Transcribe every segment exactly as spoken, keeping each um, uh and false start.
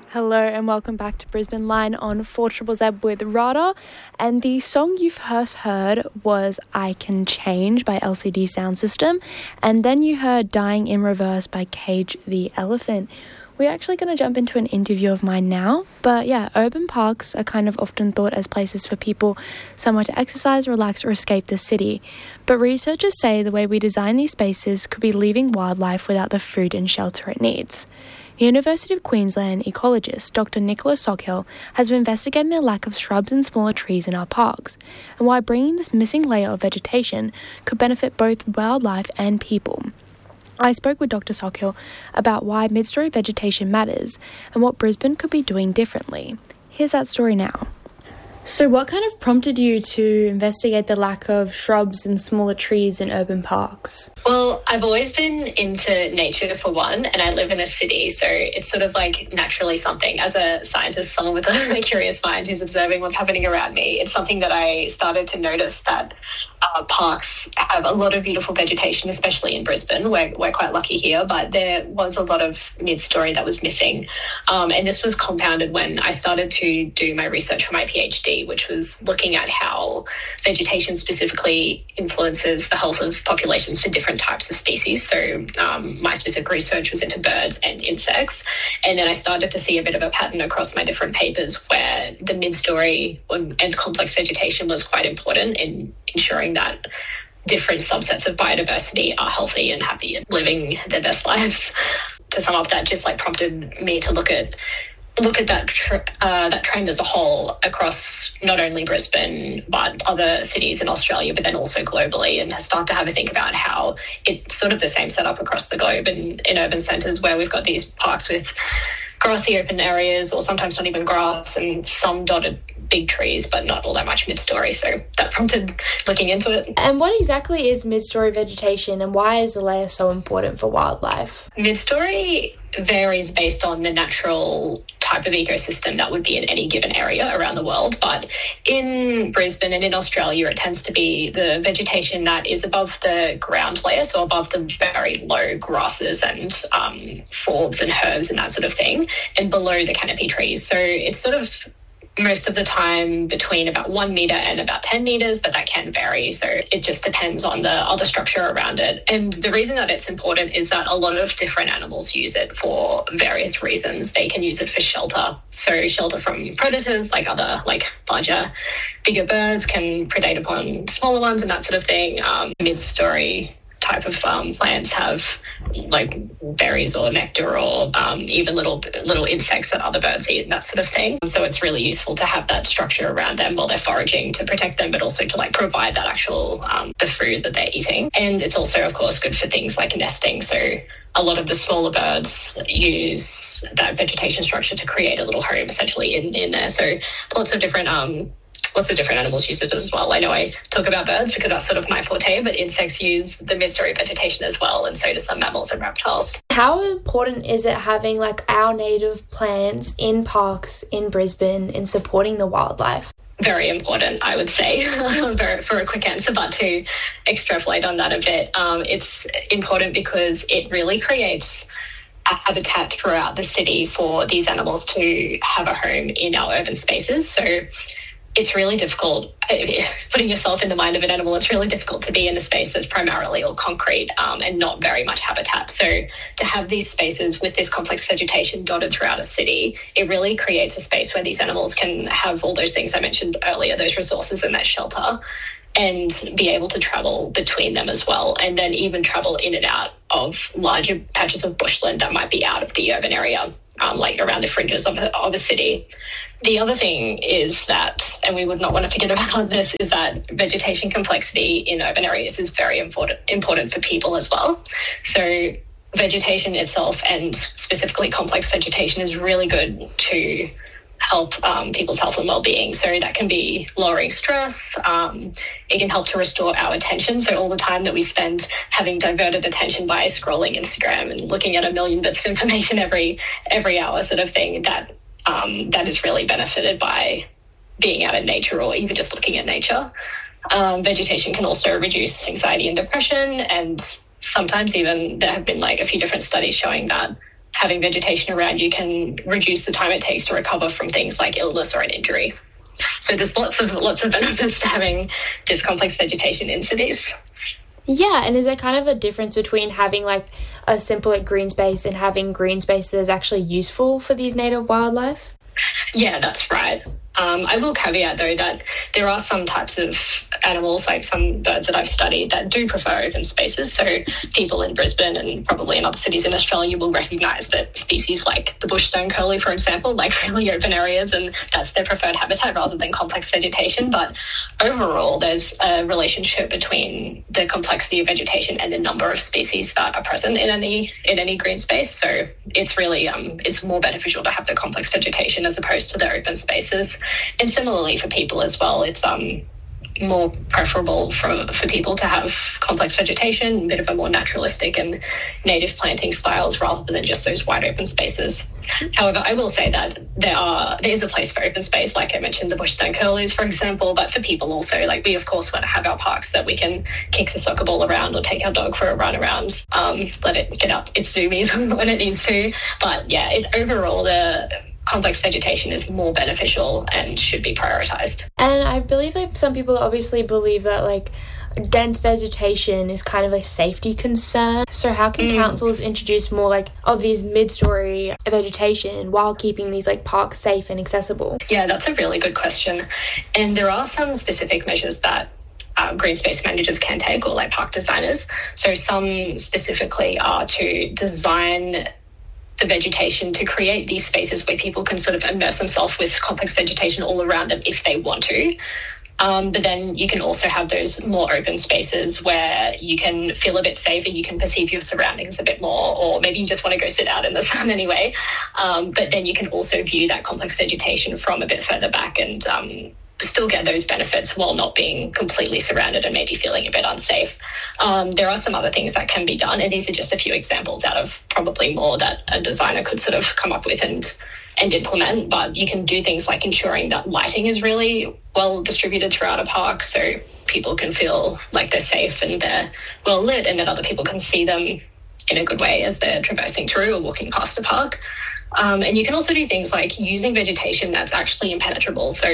Hello and welcome back to Brisbane Line on four Z Z Z with Rada. And the song you've first heard was I Can Change by L C D Sound System. And then you heard Dying in Reverse by Cage the Elephant. We're actually going to jump into an interview of mine now. But yeah, urban parks are kind of often thought as places for people somewhere to exercise, relax or escape the city. But researchers say the way we design these spaces could be leaving wildlife without the food and shelter it needs. University of Queensland ecologist Doctor Nicola Sockhill has been investigating the lack of shrubs and smaller trees in our parks and why bringing this missing layer of vegetation could benefit both wildlife and people. I spoke with Doctor Sockhill about why mid-story vegetation matters and what Brisbane could be doing differently. Here's that story now. So what kind of prompted you to investigate the lack of shrubs and smaller trees in urban parks? Well, I've always been into nature for one, and I live in a city, so it's sort of like naturally something. As a scientist, someone with a curious mind who's observing what's happening around me, it's something that I started to notice that uh, parks have a lot of beautiful vegetation, especially in Brisbane. We're, we're quite lucky here, but there was a lot of mid-story that was missing. Um, and this was compounded when I started to do my research for my PhD, which was looking at how vegetation specifically influences the health of populations for different types of species. So um, my specific research was into birds and insects. And then I started to see a bit of a pattern across my different papers where the mid-story and complex vegetation was quite important in ensuring that different subsets of biodiversity are healthy and happy and living their best lives. To sum up, that just like prompted me to look at look at that tr- uh, that trend as a whole across not only Brisbane but other cities in Australia, but then also globally, and start to have a think about how it's sort of the same setup across the globe and in urban centres where we've got these parks with grassy open areas or sometimes not even grass and some dotted big trees but not all that much mid-story. So that prompted looking into it. And what exactly is mid-story vegetation and why is the layer so important for wildlife? Mid-story varies based on the natural type of ecosystem that would be in any given area around the world. But in Brisbane and in Australia, it tends to be the vegetation that is above the ground layer, so above the very low grasses and um, forbs and herbs and that sort of thing, and below the canopy trees. So it's sort of most of the time between about one metre and about ten metres, but that can vary. So it just depends on the other structure around it. And the reason that it's important is that a lot of different animals use it for various reasons. They can use it for shelter. So shelter from predators, like other, like larger, bigger birds can predate upon smaller ones and that sort of thing. Um, mid-story type of um, plants have like berries or nectar or um, even little little insects that other birds eat and that sort of thing. So it's really useful to have that structure around them while they're foraging to protect them, but also to like provide that actual um, the food that they're eating. And it's also, of course, good for things like nesting. So a lot of the smaller birds use that vegetation structure to create a little home essentially in, in there. So lots of different um Lots of different animals use it as well. I know I talk about birds because that's sort of my forte, but insects use the mid-story vegetation as well, and so do some mammals and reptiles. How important is it having like our native plants in parks in Brisbane in supporting the wildlife? Very important, I would say, for, for a quick answer, but to extrapolate on that a bit, um, it's important because it really creates a habitat throughout the city for these animals to have a home in our urban spaces. So it's really difficult, putting yourself in the mind of an animal, it's really difficult to be in a space that's primarily all concrete um, and not very much habitat. So to have these spaces with this complex vegetation dotted throughout a city, it really creates a space where these animals can have all those things I mentioned earlier, those resources and that shelter, and be able to travel between them as well, and then even travel in and out of larger patches of bushland that might be out of the urban area, um, like around the fringes of a, of a city. The other thing is that, and we would not want to forget about this, is that vegetation complexity in urban areas is very important important for people as well. So vegetation itself, and specifically complex vegetation, is really good to help um, people's health and well-being. So that can be lowering stress. Um, it can help to restore our attention. So all the time that we spend having diverted attention by scrolling Instagram and looking at a million bits of information every every hour sort of thing, that Um, that is really benefited by being out in nature or even just looking at nature. Um, vegetation can also reduce anxiety and depression, and sometimes even there have been like a few different studies showing that having vegetation around you can reduce the time it takes to recover from things like illness or an injury. So there's lots of lots of benefits to having this complex vegetation in cities. Yeah, and is there kind of a difference between having like a simple like green space and having green space that is actually useful for these native wildlife? Yeah, that's right. Um, I will caveat, though, that there are some types of animals, like some birds that I've studied, that do prefer open spaces. So people in Brisbane and probably in other cities in Australia will recognise that species like the bush stone curlew, for example, like really open areas, and that's their preferred habitat rather than complex vegetation. But overall, there's a relationship between the complexity of vegetation and the number of species that are present in any in any green space. So it's really um, it's more beneficial to have the complex vegetation as opposed to the open spaces. And similarly for people as well, it's um more preferable for, for people to have complex vegetation, a bit of a more naturalistic and native planting styles rather than just those wide open spaces. However, I will say that there are there is a place for open space, like I mentioned, the bush stone curlews, for example, but for people also, like we of course want to have our parks that we can kick the soccer ball around or take our dog for a run around, um, let it get up its zoomies when it needs to. But yeah, it's overall the complex vegetation is more beneficial and should be prioritised. And I believe like some people obviously believe that like dense vegetation is kind of a safety concern. So how can mm. councils introduce more like of these mid-story vegetation while keeping these like parks safe and accessible? Yeah, that's a really good question. And there are some specific measures that Uh, green space managers can take, or like park designers. So some specifically are to design the vegetation to create these spaces where people can sort of immerse themselves with complex vegetation all around them if they want to. Um, but then you can also have those more open spaces where you can feel a bit safer, you can perceive your surroundings a bit more, or maybe you just want to go sit out in the sun anyway. Um, but then you can also view that complex vegetation from a bit further back and um, still get those benefits while not being completely surrounded and maybe feeling a bit unsafe. Um, there are some other things that can be done, and these are just a few examples out of probably more that a designer could sort of come up with and and implement. But you can do things like ensuring that lighting is really well distributed throughout a park so people can feel like they're safe and they're well lit and that other people can see them in a good way as they're traversing through or walking past a park. Um, and you can also do things like using vegetation that's actually impenetrable. So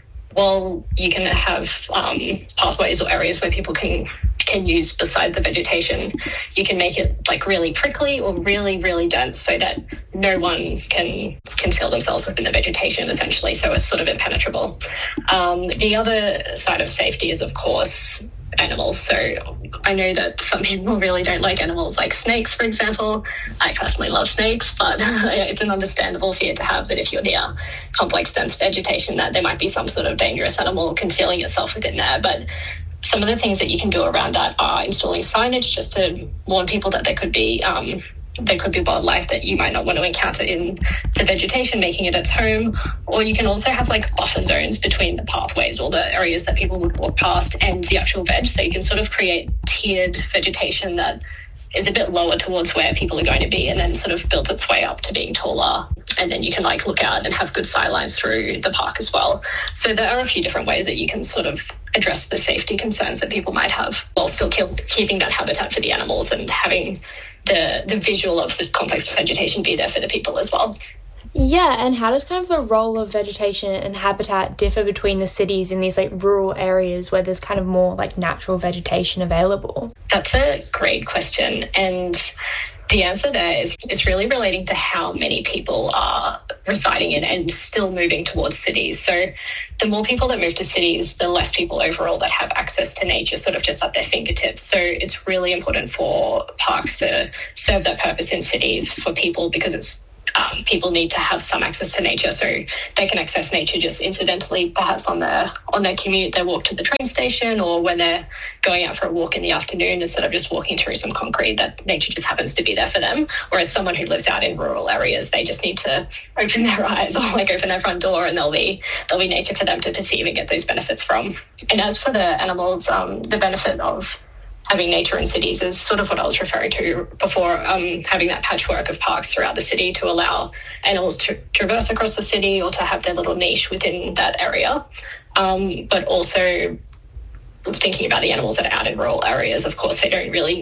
while you can have um, pathways or areas where people can can use beside the vegetation, you can make it like really prickly or really, really dense so that no one can conceal themselves within the vegetation, essentially, so it's sort of impenetrable. Um, the other side of safety is, of course, animals. So I know that some people really don't like animals like snakes, for example. I personally love snakes, but it's an understandable fear to have that if you're near complex dense vegetation that there might be some sort of dangerous animal concealing itself within there. But some of the things that you can do around that are installing signage just to warn people that there could be um, there could be wildlife that you might not want to encounter in the vegetation, making it its home. Or you can also have like buffer zones between the pathways or the areas that people would walk past and the actual veg. So you can sort of create tiered vegetation that is a bit lower towards where people are going to be and then sort of builds its way up to being taller. And then you can like look out and have good sight lines through the park as well. So there are a few different ways that you can sort of address the safety concerns that people might have while still keeping that habitat for the animals and having the the visual of the complex vegetation be there for the people as well. Yeah, and how does kind of the role of vegetation and habitat differ between the cities in these like rural areas where there's kind of more like natural vegetation available? That's a great question, and the answer there is, is really relating to how many people are residing in and still moving towards cities. So the more people that move to cities, the less people overall that have access to nature sort of just at their fingertips. So it's really important for parks to serve that purpose in cities for people because it's Um, people need to have some access to nature so they can access nature just incidentally, perhaps on their on their commute, their walk to the train station, or when they're going out for a walk in the afternoon instead of just walking through some concrete, that nature just happens to be there for them. Whereas someone who lives out in rural areas, they just need to open their eyes or like open their front door and there'll be there'll be nature for them to perceive and get those benefits from. And as for the animals, um, the benefit of having nature in cities is sort of what I was referring to before, um, having that patchwork of parks throughout the city to allow animals to traverse across the city or to have their little niche within that area. Um, but also thinking about the animals that are out in rural areas, of course, they don't really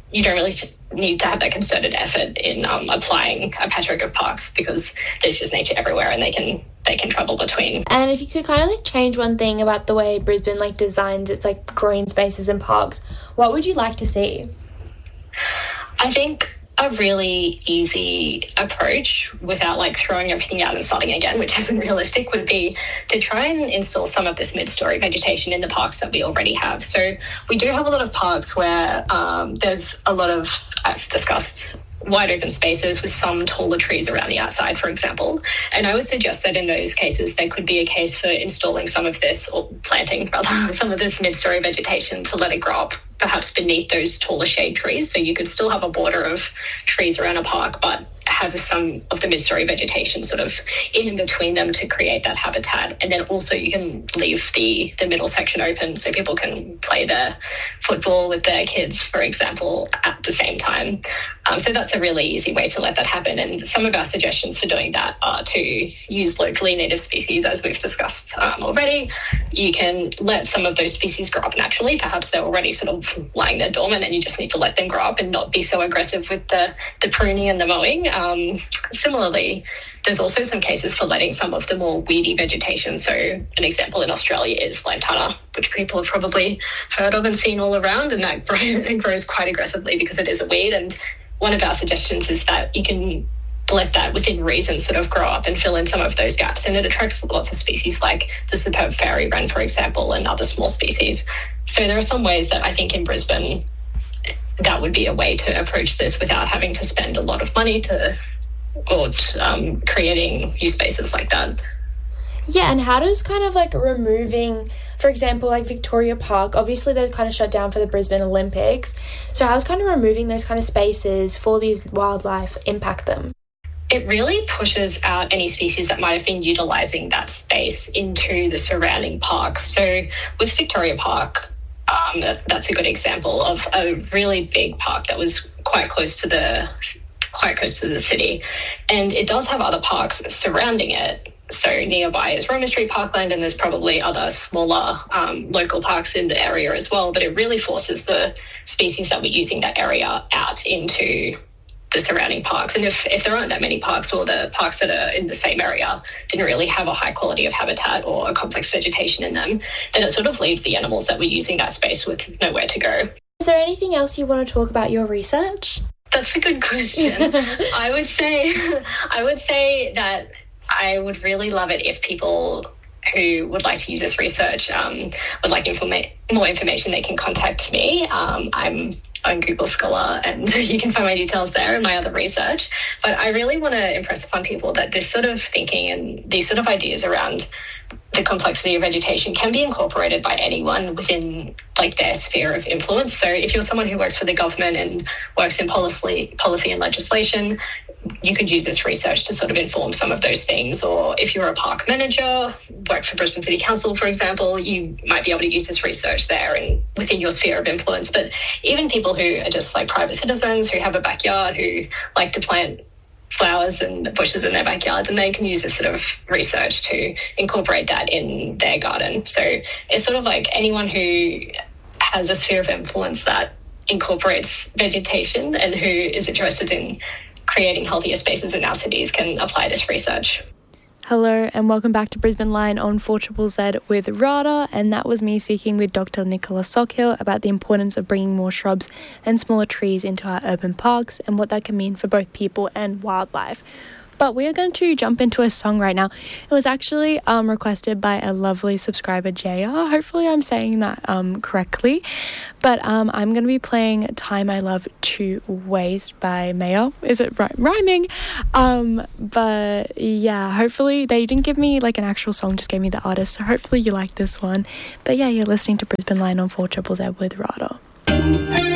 you don't really need to have that concerted effort in um, applying a patchwork of parks, because there's just nature everywhere and they can they can travel between. And if you could kind of like change one thing about the way Brisbane like designs its like green spaces and parks, what would you like to see? I think a really easy approach without like throwing everything out and starting again, which isn't realistic, would be to try and install some of this mid-story vegetation in the parks that we already have. So we do have a lot of parks where um, there's a lot of, as discussed, wide open spaces with some taller trees around the outside, for example. And I would suggest that in those cases, there could be a case for installing some of this, or planting rather, some of this mid-story vegetation to let it grow up perhaps beneath those taller shade trees. So you could still have a border of trees around a park, but have some of the mid-story vegetation sort of in between them to create that habitat. And then also you can leave the, the middle section open so people can play their football with their kids, for example, at the same time. Um, so that's a really easy way to let that happen. And some of our suggestions for doing that are to use locally native species, as we've discussed um, already. You can let some of those species grow up naturally. Perhaps they're already sort of lying there dormant and you just need to let them grow up and not be so aggressive with the, the pruning and the mowing. Um, similarly, there's also some cases for letting some of the more weedy vegetation. So an example in Australia is lantana, which people have probably heard of and seen all around, and that grows quite aggressively because it is a weed. And one of our suggestions is that you can let that within reason sort of grow up and fill in some of those gaps. And it attracts lots of species like the superb fairy wren, for example, and other small species. So there are some ways that I think in Brisbane that would be a way to approach this without having to spend a lot of money to or um, creating new spaces like that. Yeah, and how does kind of like removing, for example, like Victoria Park, obviously they're kind of shut down for the Brisbane Olympics. So how's kind of removing those kind of spaces for these wildlife impact them? It really pushes out any species that might have been utilising that space into the surrounding parks. So with Victoria Park, um, that's a good example of a really big park that was quite close to the quite close to the city. And it does have other parks surrounding it. So nearby is Roma Street Parkland, and there's probably other smaller um, local parks in the area as well. But it really forces the species that we're using that area out into the surrounding parks. And if, if there aren't that many parks, or the parks that are in the same area didn't really have a high quality of habitat or a complex vegetation in them, then it sort of leaves the animals that were using that space with nowhere to go. Is there anything else you want to talk about your research? That's a good question. I would say, I would say that I would really love it if people who would like to use this research um, would like informa- more information, they can contact me. Um, I'm on Google Scholar, and you can find my details there and my other research. But I really want to impress upon people that this sort of thinking and these sort of ideas around the complexity of vegetation can be incorporated by anyone within like their sphere of influence. So if you're someone who works for the government and works in policy, policy and legislation, you could use this research to sort of inform some of those things. Or if you're a park manager, work for Brisbane City Council, for example, you might be able to use this research there and within your sphere of influence. But even people who are just like private citizens who have a backyard, who like to plant flowers and bushes in their backyards, and they can use this sort of research to incorporate that in their garden. So it's sort of like anyone who has a sphere of influence that incorporates vegetation and who is interested in creating healthier spaces in our cities can apply this research. Hello and welcome back to Brisbane Line on four Z Z Z with RADA, and that was me speaking with Doctor Nicola Sockhill about the importance of bringing more shrubs and smaller trees into our urban parks and what that can mean for both people and wildlife. But we are going to jump into a song right now. It was actually um, requested by a lovely subscriber, J R. Hopefully I'm saying that um, correctly. But um, I'm going to be playing Time I Love to Waste by Mayo. Is it right? Rhyming? Um, but yeah, hopefully they didn't give me like an actual song, just gave me the artist. So hopefully you like this one. But yeah, you're listening to Brisbane Line on four Z Z Z with RADA.